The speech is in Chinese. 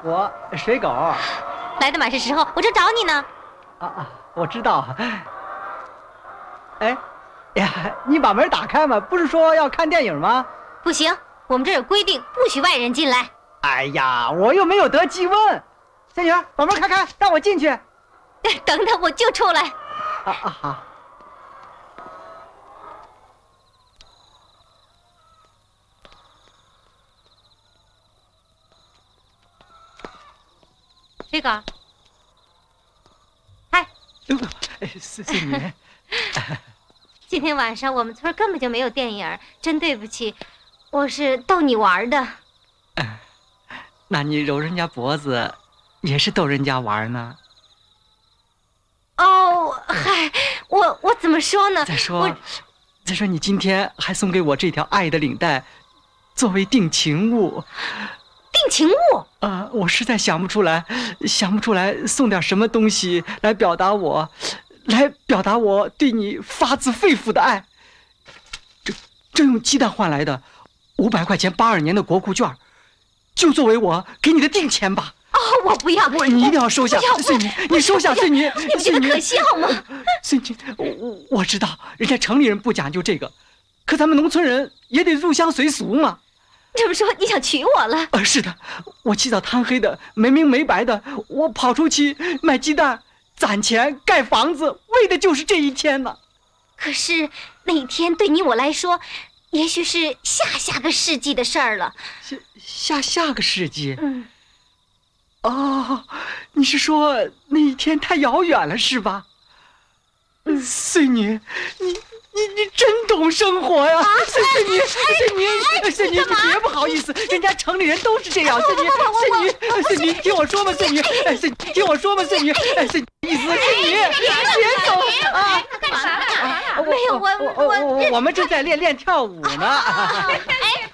我水狗。 来的满是时候，我正找你呢。 我知道。哎呀，你把门打开嘛，不是说要看电影吗？ 不行，我们这有规定，不许外人进来。 哎呀，我又没有得鸡瘟。仙女，把门开，让我进去。 等等，我就出来。 好。 水狗，嗨， 仙女。 今天晚上我们村根本就没有电影，真对不起，我是逗你玩的。 那你揉人家脖子，也是逗人家玩呢？ 哦，嗨，我怎么说呢？ 再说，你今天还送给我这条爱的领带，作为定情物。 定情物？ 我实在想不出来送点什么东西来表达我对你发自肺腑的爱。这用鸡蛋换来的500块钱82年的国库券，就作为我给你的定钱吧。 我不要， 你一定要收下，穗女，你收下，穗女。 你不觉得可笑吗？ 穗女，我知道人家城里人不讲究这个，可咱们农村人也得入乡随俗嘛。 这么说你想娶我了？ 是的，我起早贪黑的，没明没白的，我跑出去卖鸡蛋，攒钱盖房子，为的就是这一天呢。 可是那一天对你我来说，也许是下个世纪的事儿了。 下个世纪？你是说那一天太遥远了是吧？穗女，你真懂生活呀！穗女，你别不好意思，人家城里人都是这样。穗女，听我说嘛，穗女，听我说嘛，穗女，穗女，意思，穗女，别走啊！ 干啥了？没有， 我们正在练跳舞呢。